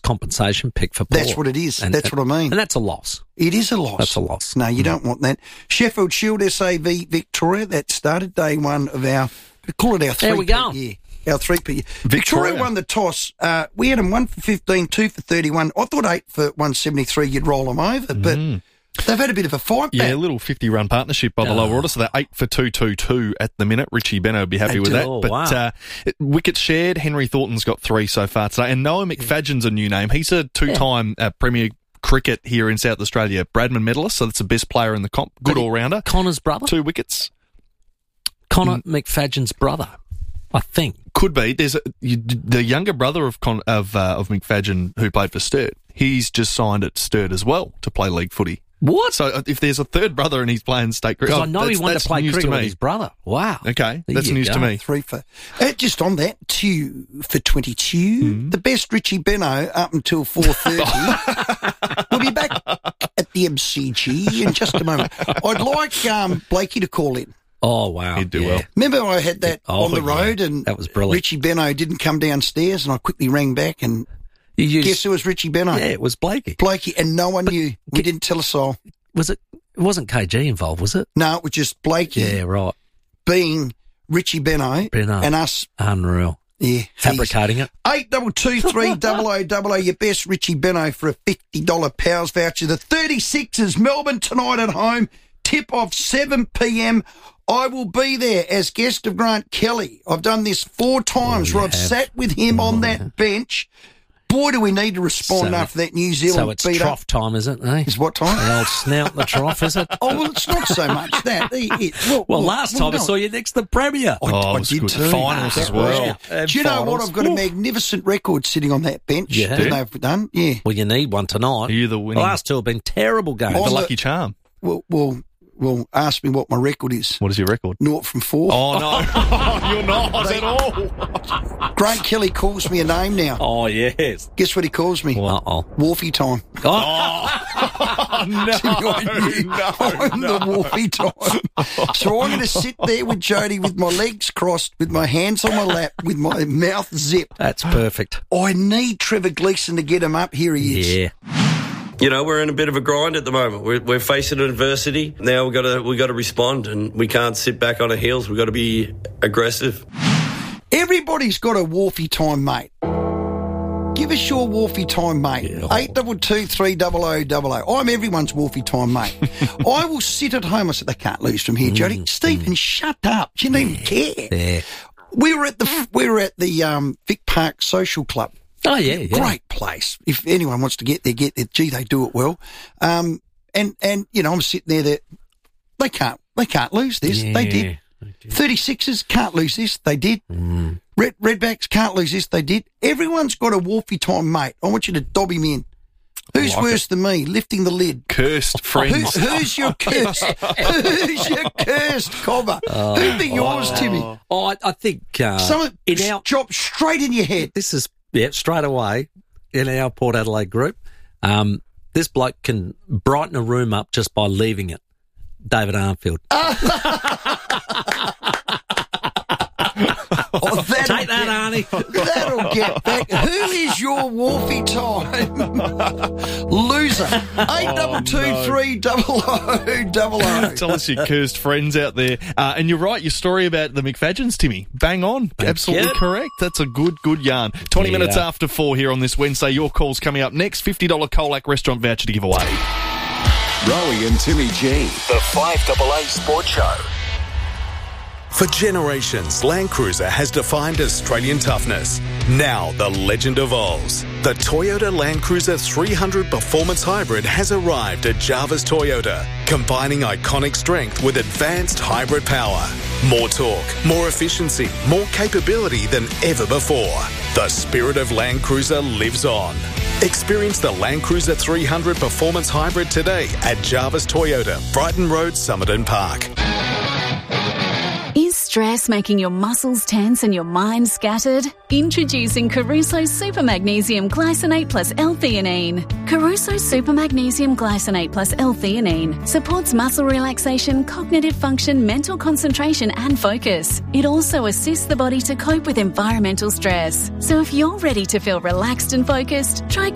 compensation pick for Port. That's what it is. That's what I mean. And that's a loss. It is a loss. That's a loss. No, you don't want that. Sheffield Shield SAV Victoria, that started day one of our, call it our 3 There we go. year. Our 3 per year. Victoria won the toss. We had them 1 for 15, 2 for 31. I thought 8 for 173 you'd roll them over, but they've had a bit of a fight back. Yeah, a little 50-run partnership by the lower order, so they're 8 for 222 at the minute. Richie Benno would be happy with that. But wickets shared, Henry Thornton's got 3 so far today. And Noah McFadgen's a new name. He's a 2-time Premier Cricket here in South Australia Bradman medalist, so that's the best player in the comp. Good all-rounder. Connor's brother? 2 wickets. Connor McFadgen's brother, I think. Could be. There's the younger brother of McFadgen who played for Sturt. He's just signed at Sturt as well to play league footy. What? So if there's a third brother and he's playing state cricket, because I know he wanted to play cricket with his brother. Wow. Okay, that's news to me. 3 for just on that 2 for 22. The best Richie Benno up until 4:30. We'll be back at the MCG in just a moment. I'd like Blakey to call in. Oh, wow. He'd do well. Remember I had that on the road and that was brilliant. Richie Benno didn't come downstairs and I quickly rang back and guess who was Richie Benno? Yeah, it was Blakey. And no one knew. We didn't tell us all. It wasn't KG involved, was it? No, it was just Blakey. Yeah, right. Being Richie Benno and us. Unreal. Yeah. Fabricating it. 8223 your best Richie Benno for a $50 Powers voucher. The 36ers, Melbourne tonight at home. Tip off 7 p.m. I will be there as guest of Grant Kelly. I've done this 4 times where I've sat with him on that bench. Boy, do we need to respond after that New Zealand So it's beat trough up. time, is it? Eh? It's what time? The old snout in the trough, is it? Oh, well, it's not so much that. Last time I saw you next to the Premier. I did good. too. Finals as well. Do you know what? I've got a magnificent record sitting on that bench that they've done. Yeah. Well, you need one tonight. You're the winning. The last 2 have been terrible games. The lucky charm. Well, ask me what my record is. What is your record? 0 from 4. Oh, no. You're not at all. Grant Kelly calls me a name now. Oh, yes. Guess what he calls me? Uh-oh. Wolfie time. No. I'm the Wolfie time. So I'm going to sit there with Jody with my legs crossed, with my hands on my lap, with my mouth zipped. That's perfect. I need Trevor Gleeson to get him up. Here he is. Yeah. You know, we're in a bit of a grind at the moment. We're facing adversity. Now we've got to respond, and we can't sit back on our heels. We've got to be aggressive. Everybody's got a Wolfie time, mate. Give us your Wolfie time, mate. 8223 I'm everyone's Wolfie time, mate. I will sit at home. I said, they can't lose from here, Jody. Stephen, shut up. You don't even care. Yeah. We were at the Vic Park Social Club. Oh, yeah. Great place. If anyone wants to get there, get there. Gee, they do it well. And you know, I'm sitting there they can't lose this. Yeah, they did. 36ers can't lose this. They did. Redbacks can't lose this. They did. Everyone's got a Wolfie time, mate. I want you to dob him in. Who's worse than me? Lifting the lid. Cursed friends. Who's your cursed? Who's your cursed cobber? Who'd be yours, Timmy? Oh, I think drop straight in your head. This is straight away in our Port Adelaide group. This bloke can brighten a room up just by leaving it. David Armfield. Take that, Arnie. That'll get back. Who is your Wolfie time? Loser. 8223 Tell us your cursed friends out there. And you're right, your story about the McFadgens, Timmy. Bang on. Absolutely correct. That's a good yarn. 20 minutes after 4 here on this Wednesday. Your call's coming up next. $50 Colac restaurant voucher to give away. Rowie and Timmy G. The 5AA Sports Show. For generations, Land Cruiser has defined Australian toughness. Now, the legend evolves. The Toyota Land Cruiser 300 Performance Hybrid has arrived at Jarvis Toyota, combining iconic strength with advanced hybrid power. More torque, more efficiency, more capability than ever before. The spirit of Land Cruiser lives on. Experience the Land Cruiser 300 Performance Hybrid today at Jarvis Toyota, Brighton Road, Somerton Park. Is stress making your muscles tense and your mind scattered? Introducing Caruso Super Magnesium Glycinate plus L-theanine. Caruso Super Magnesium Glycinate plus L-theanine supports muscle relaxation, cognitive function, mental concentration and focus. It also assists the body to cope with environmental stress. So if you're ready to feel relaxed and focused, try